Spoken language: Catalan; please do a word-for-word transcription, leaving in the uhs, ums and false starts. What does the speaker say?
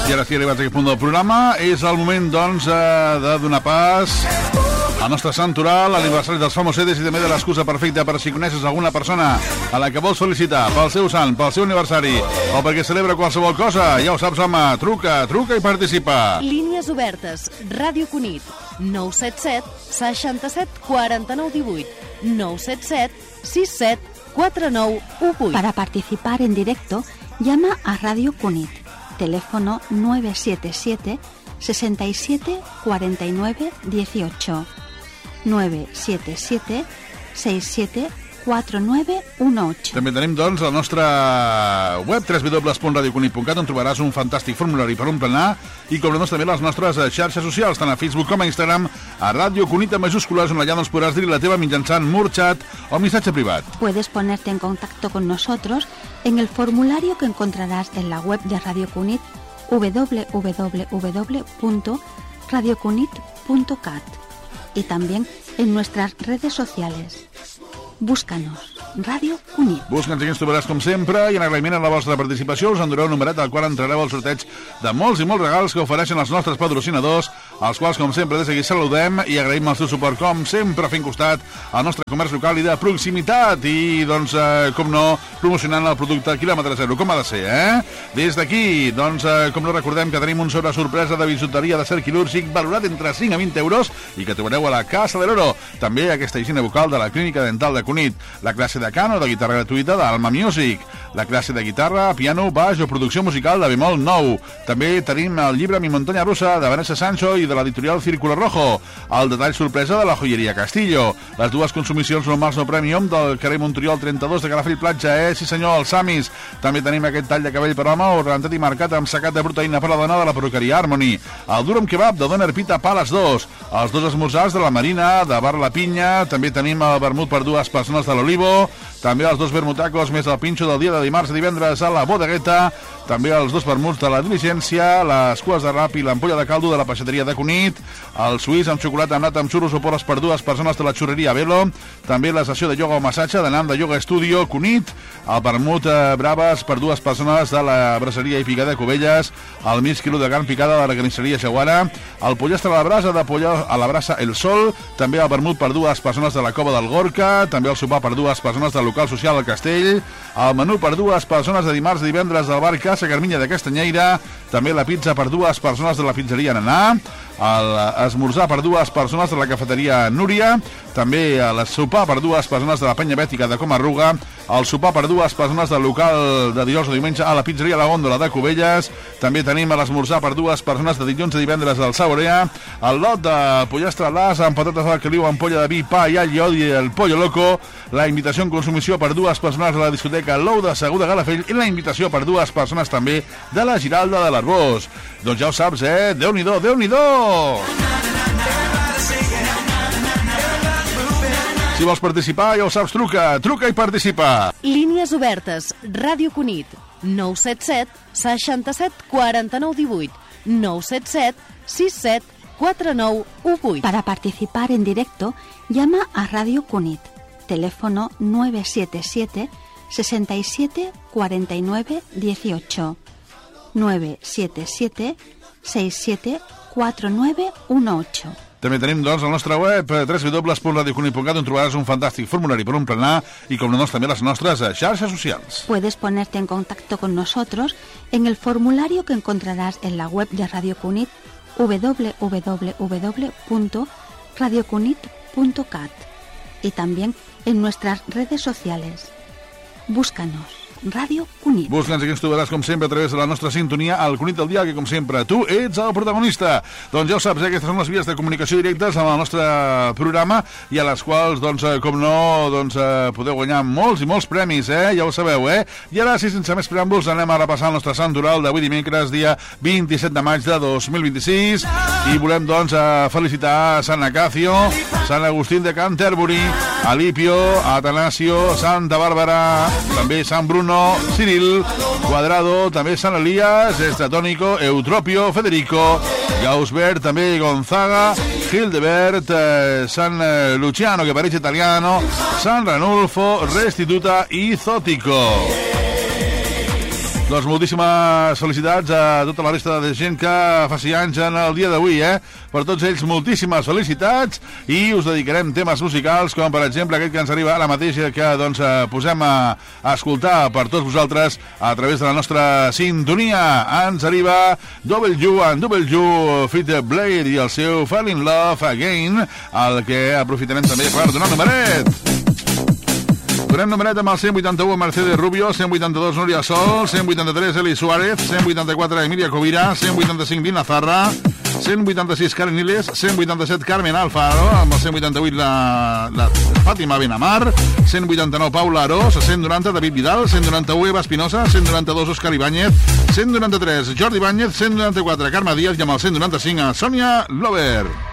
I ara sí, arribats a aquest punt del programa, és el moment, doncs, de donar pas al nostre sant oral, l'aniversari dels famosedes i també de l'excusa perfecta per si coneixes alguna persona a la que vols felicitar pel seu sant, pel seu aniversari o perquè celebra qualsevol cosa. Ja ho saps, home, truca, truca i participa. Línies obertes, Ràdio Cunit, nou set set, seixanta-set, quaranta-nou, divuit, nou set set, sis set, quatre nou u vuit. Para participar en directo, llama a Radio Cunit. Teléfono nueve siete siete, sesenta y siete, cuarenta y nueve, dieciocho. nueve siete siete, sesenta y siete, quatre nueve uno ocho. També tenim, doncs, el nostre web w w w punt radio cunit punt cat, on trobaràs un fantàstic formulari per emplenar i, com no, també les nostres xarxes socials, tant a Facebook com a Instagram, a Radio Cunit en majúscules, on allà doncs, podràs dir la teva mitjançant Murchat o missatge privat. Puedes ponerte en contacto con nosotros en el formulario que encontrarás en la web de Radio Cunit, w w w punto radio cunit punto cat, y también en nuestras redes sociales. Búscanos, Radio Cunit. Busca'ns i ens trobaràs com sempre, i en agraïment a la vostra participació us endureu un numeret al qual entrareu al sorteig de molts i molts regals que ofereixen els nostres patrocinadors, als quals, com sempre, des d'aquí saludem i agraïm el seu suport, com sempre, fent costat al nostre comerç local i de proximitat i, doncs, eh, com no, promocionant el producte quilòmetre zero, com ha de ser, eh? Des d'aquí, doncs, eh, com no, recordem que tenim un sobre sorpresa de bisuteria de cer quirúrgic valorat entre cinc a vint euros i que trobareu a la Casa de l'Oro. També aquesta higiene bucal de la Clínica Dental de Cunit, la classe de cant o de guitarra gratuïta d'Alma Music, la classe de guitarra, piano, baix o producció musical de bemol nou. També tenim el llibre Mi Montaña Rusa de Vanessa Sancho i de l'editorial Círculo Rojo, el detall sorpresa de la joieria Castillo, les dues consumicions normals no premium del carrer Monturiol trenta-dos de Calafell Platja, eh? Sí senyor, els Samis. També tenim aquest tall de cabell per home ornamentat i marcat amb sacat de proteïna per la dona de la perruqueria Harmony, el durum kebab de Doner Pita Pales dos, els dos esmorzars de la Marina, de Bar La Pinya, també tenim el vermut per dues persones de l'Olivo, també els dos vermutacos més el pinxo del dia de dimarts i divendres a la Bodegueta, també els dos vermuts de la Diligència, les cues de rap i l'ampolla de caldo de la peixateria de Cunit, el suís amb xocolata amb nata amb xurros o porres per dues persones de la xurreria Velo, també la sessió de ioga o massatge de Nam de Yoga Studio Cunit, el vermut eh, braves per dues persones de la braseria i picada de Cubelles, el mig quilo de carn picada de la carnisseria Jaguara, el pollastre a la brasa de pollo a la brasa El Sol, també el vermut per dues persones de la Cova del Gorka, també el sopar per dues persones del local social al Castell, el menú per dues persones de dimarts i divendres del bar Casa Carminya de Castanyeira, també la pizza per dues persones de la pizzeria Nanà, l'esmorzar per dues persones de la cafeteria Núria, també el sopar per dues persones de la penya bètica de Comarruga, el sopar per dues persones del local de dijous o diumenge a la pizzeria La Góndola de Cubelles, també tenim l'esmorzar per dues persones de dilluns a divendres del Saborea, el lot de pollastre l'as amb patates al caliu, ampolla de vi, pa i all i odi, el pollo loco, la invitació en consumició per dues persones a la discoteca L'Ou de Segur de Galafell i la invitació per dues persones també de la Giralda de l'Arbós. Doncs ja ho saps, eh? Déu-n'hi-do, Déu-n'hi-do! Si vols participar, ja ho saps, truca, truca i participa. Línies obertes, Ràdio Cunit, nou set set, seixanta-set, quaranta-nou, divuit, nou set set, sis set, quatre nou u vuit. Para participar en directo, llama a Radio Cunit. Teléfono nueve siete siete, sesenta y siete, cuarenta y nueve, dieciocho. nueve siete siete, sesenta y siete, quatre nueve uno ocho. També tenim, doncs, el nostre web, w w w punt radio cunit punt cat, on trobaràs un fantàstic formulari per emplenar i, com no, també les nostres xarxes socials. Puedes ponerte en contacto con nosotros en el formulario que encontrarás en la web de Radio Cunit, w w w punto radio cunit punto cat, y también en nuestras redes sociales. Búscanos, Radio Cunit. Busca'ns i ens trobaràs, com sempre, a través de la nostra sintonia al Cunit del Dia, que, com sempre, tu ets el protagonista. Doncs ja ho saps, eh? Aquestes són les vies de comunicació directes amb el nostre programa i a les quals, doncs, eh, com no, doncs, eh, podeu guanyar molts i molts premis, eh? Ja ho sabeu, eh? I ara, sí, sense més preàmbuls, anem a repassar el nostre sant oral d'avui dimecres, dia vint-i-set de maig de dos mil vint-i-sis, i volem, doncs, eh, felicitar Sant Acacio, Sant Agustín de Canterbury, Alipio, Atanasio, Santa Bàrbara, també Sant Bruno, Ciril, Cuadrado, també Sant Elias, Estratónico, Eutropio, Federico, Gausbert, també Gonzaga, Hildebert, eh, San Luciano, che parece italiano, San Ranulfo, Restituta i Zótico. Doncs moltíssimes felicitats a tota la resta de gent que faci anys en el dia d'avui, eh? Per tots ells, moltíssimes felicitats, i us dedicarem temes musicals, com per exemple aquest que ens arriba ara mateix, que doncs posem a, a escoltar per tots vosaltres a través de la nostra sintonia. Ens arriba Double U en Double U Fit Blade i el seu Fall in Love Again, el que aprofitarem també per donar numeret. Donem numeret amb el cent vuitanta-u Mercedes Rubio, cent vuitanta-dos Núria Sol, cent vuitanta-tres Eli Suárez, cent vuitanta-quatre Emilia Covira, cent vuitanta-cinc Dina Zarra, cent vuitanta-sis Karen Niles, cent vuitanta-set Carmen Alfaro, amb el cent vuitanta-vuit la, la Fàtima Benamar, cent vuitanta-nou Paula Arós, cent noranta David Vidal, cent noranta-u Eva Espinosa, cent noranta-dos Òscar Ibáñez, cent noranta-tres Jordi Ibáñez, cent noranta-quatre Carme Díaz i amb el cent noranta-cinc a Sònia Lover.